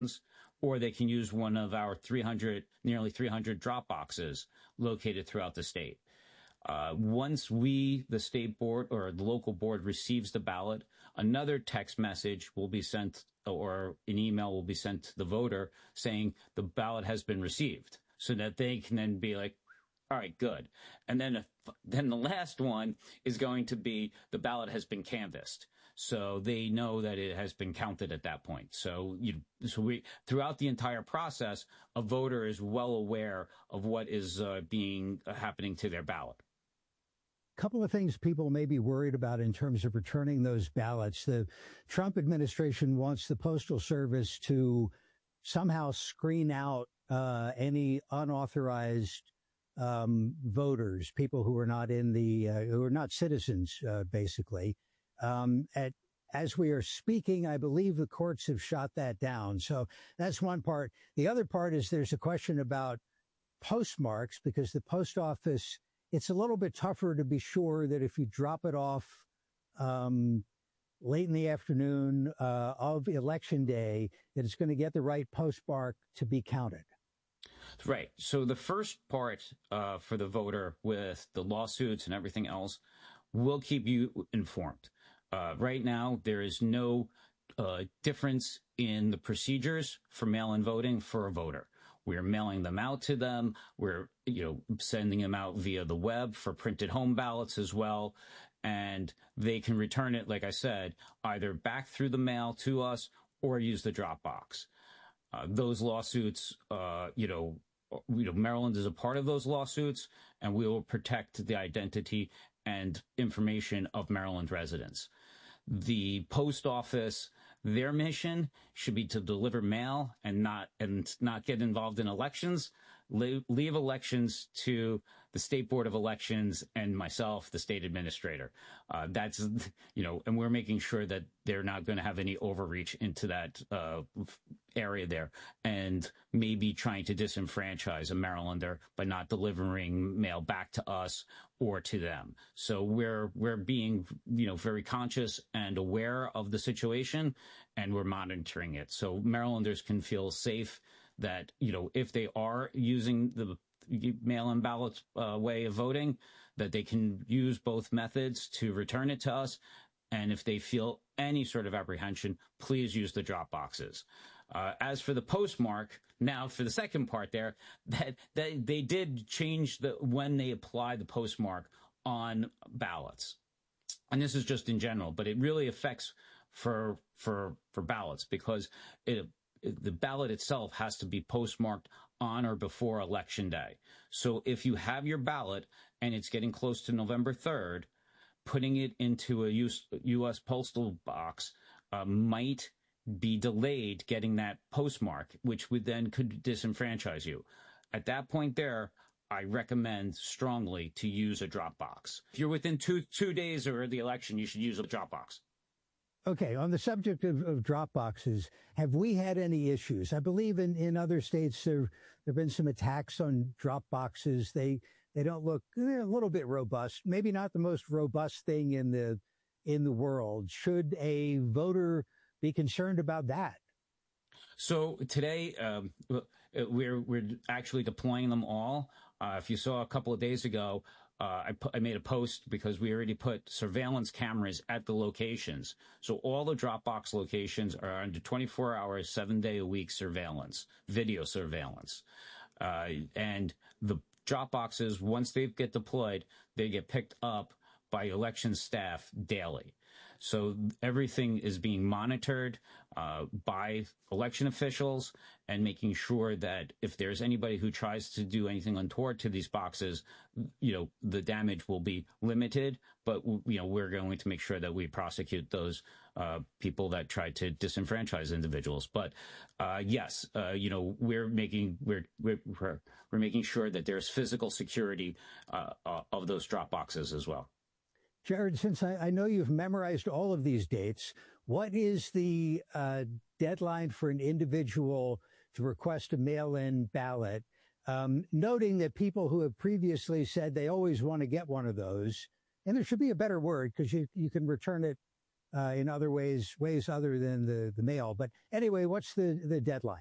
or they can use one of our nearly 300 drop boxes located throughout the state. Once the state board or the local board receives the ballot, another text message will be sent or an email will be sent to the voter saying the ballot has been received, so that they can then be like, all right, good. And then the last one is going to be the ballot has been canvassed. So they know that it has been counted at that point. So throughout the entire process, a voter is well aware of what is happening to their ballot. Couple of things people may be worried about in terms of returning those ballots. The Trump administration wants the Postal Service to somehow screen out any unauthorized voters, people who are not who are not citizens, basically. As we are speaking, I believe the courts have shot that down. So that's one part. The other part is there's a question about postmarks, because the post office, it's a little bit tougher to be sure that if you drop it off late in the afternoon of Election Day, that it's going to get the right postmark to be counted. Right. So the first part for the voter with the lawsuits and everything else will keep you informed. Right now, there is no difference in the procedures for mail-in voting for a voter. We're mailing them out to them. We're, sending them out via the web for printed home ballots as well. And they can return it, like I said, either back through the mail to us or use the drop box. Those lawsuits, Maryland is a part of those lawsuits, and we will protect the identity and information of Maryland residents. The post office, their mission should be to deliver mail and not get involved in elections. Leave elections to the State Board of Elections and myself, the state administrator. And we're making sure that they're not going to have any overreach into that area there, and maybe trying to disenfranchise a Marylander by not delivering mail back to us or to them. So we're being, very conscious and aware of the situation, and we're monitoring it. So Marylanders can feel safe that, if they are using the mail-in ballots way of voting, that they can use both methods to return it to us. And if they feel any sort of apprehension, please use the drop boxes. As for the postmark, now for the second part there, that they did change when they apply the postmark on ballots. And this is just in general, but it really affects for ballots, because the ballot itself has to be postmarked on or before Election Day. So if you have your ballot and it's getting close to November 3rd, putting it into a U.S. postal box might be delayed getting that postmark, which would then could disenfranchise you. At that point there, I recommend strongly to use a drop box. If you're within two days of the election, you should use a drop box. Okay, on the subject of drop boxes, have we had any issues? I believe in other states there have been some attacks on drop boxes. They don't look, they're a little bit robust, maybe not the most robust thing in the world. Should a voter be concerned about that? So today we're actually deploying them all. If you saw a couple of days ago, I made a post because we already put surveillance cameras at the locations. So all the Dropbox locations are under 24 hours, 7-day-a-week surveillance, video surveillance. And the Dropboxes, once they get deployed, they get picked up by election staff daily. So everything is being monitored by election officials, and making sure that if there's anybody who tries to do anything untoward to these boxes, the damage will be limited. But, we're going to make sure that we prosecute those people that try to disenfranchise individuals. But yes, we're making sure that there's physical security of those drop boxes as well. Jared, since I know you've memorized all of these dates, what is the deadline for an individual to request a mail-in ballot? Noting that people who have previously said they always want to get one of those, and there should be a better word because you can return it in other ways other than the mail. But anyway, what's the deadline?